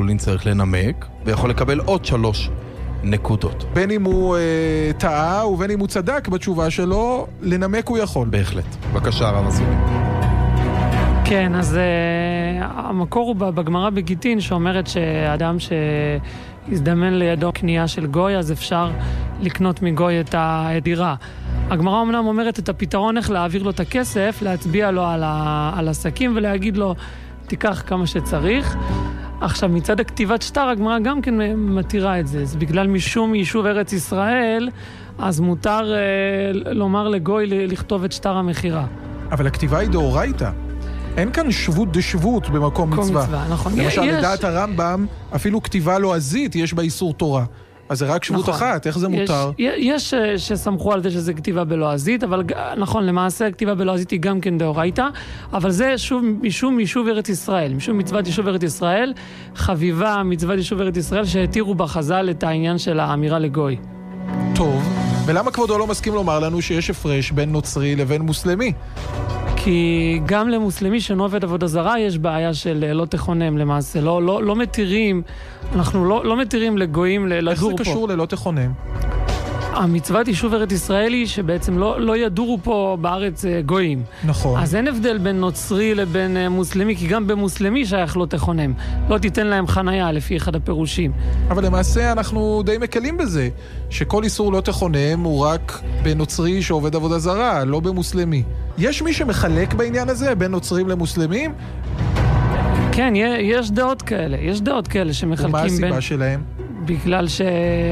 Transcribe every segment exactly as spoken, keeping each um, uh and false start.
הסולין צריך לנמק, ויכול לקבל עוד שלוש נקודות. בין אם הוא אה, טעה ובין אם הוא צדק בתשובה שלו, לנמק הוא יכול. בהחלט. בבקשה, הרב הסולין. כן, אז uh, המקור הוא בגמרא בגיטין שאומרת שאדם שהזדמן לידו קנייה של גוי, אז אפשר לקנות מגוי את הדירה. הגמרא אמנם אומרת את הפתרון איך להעביר לו את הכסף, להצביע לו על, ה, על עסקים ולהגיד לו תיקח כמה שצריך. עכשיו מצד הכתיבת שטר הגמרא גם כן מתירה את זה. אז בגלל משום יישוב ארץ ישראל, אז מותר uh, לומר לגוי לכתוב את שטר המחירה. אבל הכתיבה היא דאורייתא. אין כאן שבות דשבות במקום מצווה. מצווה, נכון. למשל, יש... לדעת הרמב"ם, אפילו כתיבה לועזית יש בה איסור תורה. אז זה רק שבות נכון. אחת, איך זה יש, מותר? יש שסמכו על זה שזה כתיבה בלועזית, אבל נכון, למעשה כתיבה בלועזית היא גם כן דאורייתא, אבל זה שוב משום יישוב ארץ ישראל, משום מצוות יישוב ארץ ישראל, חביבה מצוות יישוב ארץ ישראל, שהתירו בחז"ל את העניין של האמירה לגוי. טוב, ולמה כבודו לא מסכים לומר לנו שיש הפרש בין נוצרי לבין מוסלמי? כי גם למוסלמי שאינו עובד עבודה זרה יש בעיה של לא תכונם למעשה, לא, לא, לא מתירים, אנחנו לא, לא מתירים לגויים לגור פה. איך זה קשור ללא תכונם? המצוות יישוב ארץ ישראלי שבעצם לא, לא ידורו פה בארץ גויים. נכון. אז אין הבדל בין נוצרי לבין מוסלמי, כי גם במוסלמי שייך לא תכונם. לא תיתן להם חנייה לפי אחד הפירושים. אבל למעשה אנחנו די מקלים בזה, שכל איסור לא תכונם הוא רק בנוצרי שעובד עבודה זרה, לא במוסלמי. יש מי שמחלק בעניין הזה בין נוצרים למוסלמים? כן, יש דעות כאלה. יש דעות כאלה שמחלקים בין... ומה הסיבה שלהם? בגלל ש...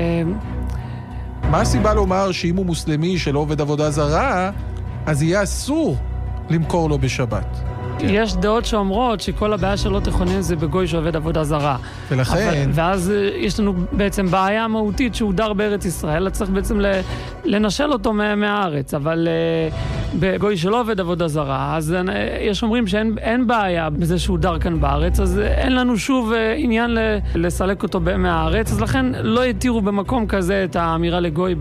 מה הסיבה לומר שאם הוא מוסלמי שלא עובד עבודה זרה, אז יהיה אסור למכור לו בשבת? יש דעות שאומרות שכל הבעיה שלא תכונן זה בגוי שעובד עבודה זרה. ולכן... אבל, ואז יש לנו בעצם בעיה מהותית שהוא דר בארץ ישראל, צריך בעצם לנשל אותו מהארץ, אבל בגוי שלא עובד עבודה זרה, אז יש אומרים שאין אין בעיה בזה שהוא דר כאן בארץ, אז אין לנו שוב עניין לסלק אותו מהארץ, אז לכן לא יתירו במקום כזה את האמירה לגוי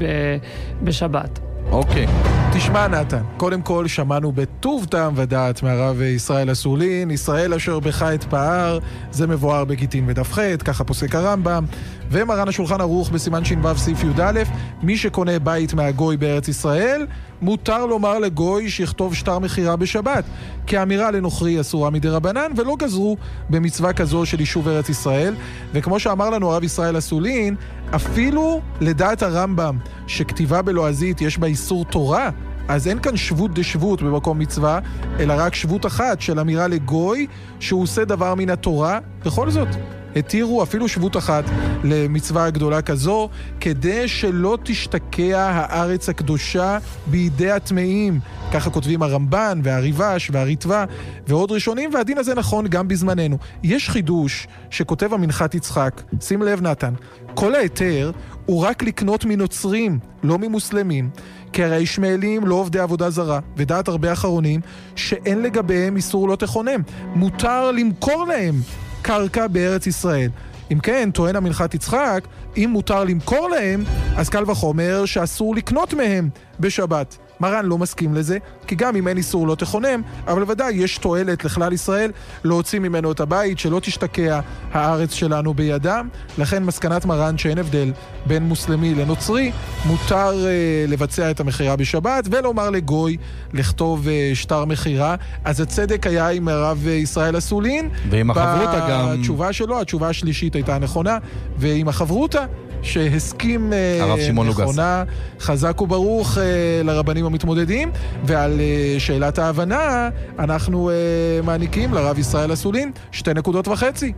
בשבת. אוקיי. תשמע נתן, קודם כל שמענו בטוב טעם ודעת מהרב ישראל הסולין, ישראל אשר בך את פער, זה מבואר בגיטין ודף ח', ככה פוסק הרמב"ם, ומרן השולחן ערוך בסימן ש"ו סעיף י"א, מי שקונה בית מהגוי בארץ ישראל, מותר לומר לגוי שיכתוב שטר מחירה בשבת, כאמירה לנוכרי אסורה מדרבנן, ולא גזרו במצווה כזו של יישוב ארץ ישראל, וכמו שאמר לנו הרב ישראל הסולין, אפילו לדעת הרמב"ם שכתיבה בלועזית יש בה איסור תורה, אז אין כאן שבות דשבות במקום מצווה, אלא רק שבות אחת של אמירה לגוי שהוא עושה דבר מן התורה. בכל זאת, התירו אפילו שבות אחת למצווה הגדולה כזו, כדי שלא תשתקע הארץ הקדושה בידי הטמאים. ככה כותבים הרמב"ן והריבש והריטב"א ועוד ראשונים, והדין הזה נכון גם בזמננו. יש חידוש שכותב המנחת יצחק, שים לב נתן, כל היתר הוא רק לקנות מנוצרים, לא ממוסלמים, כי הרי ישמעאלים לא עובדי עבודה זרה, ודעת הרבה אחרונים שאין לגביהם איסור לא תכונם. מותר למכור להם קרקע בארץ ישראל. אם כן, טוען המנחת יצחק, אם מותר למכור להם, אז קל וחומר שאסור לקנות מהם בשבת. מרן לא מסכים לזה, כי גם אם אין איסור לא תכונם, אבל ודאי יש תועלת לכלל ישראל להוציא ממנו את הבית, שלא תשתקע הארץ שלנו בידם. לכן מסקנת מרן שאין הבדל בין מוסלמי לנוצרי, מותר uh, לבצע את המחירה בשבת, ולומר לגוי לכתוב uh, שטר מחירה. אז הצדק היה עם הרב ישראל הסולין. ועם החברותה גם... בתשובה שלו, התשובה השלישית הייתה נכונה, ועם החברותה, שהסכים נכונה, חזק וברוך לרבנים המתמודדים, ועל שאלת ההבנה אנחנו מעניקים לרב ישראל הסולין שתי נקודות וחצי.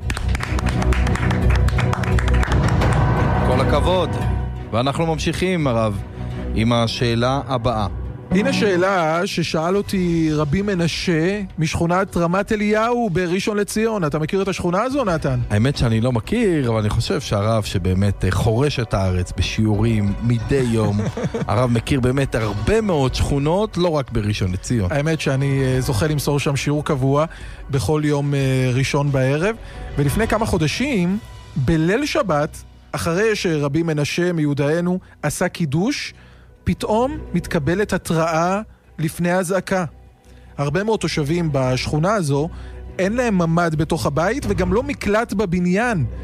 כל הכבוד. ואנחנו ממשיכים הרב עם השאלה הבאה. הנה שאלה ששאל אותי רבי מנשה משכונת רמת אליהו בראשון לציון. אתה מכיר את השכונה הזו, נתן? האמת שאני לא מכיר, אבל אני חושב שהרב שבאמת חורש את הארץ בשיעורים מדי יום, הרב מכיר באמת הרבה מאוד שכונות, לא רק בראשון לציון. האמת שאני זוכה למסור שם שיעור קבוע בכל יום ראשון בערב, ולפני כמה חודשים, בליל שבת, אחרי שרבי מנשה מיודענו עשה קידוש, פתאום מתקבלת התראה לפני הזעקה. הרבה מאוד תושבים בשכונה הזו אין להם ממד בתוך הבית וגם לא מקלט בבניין.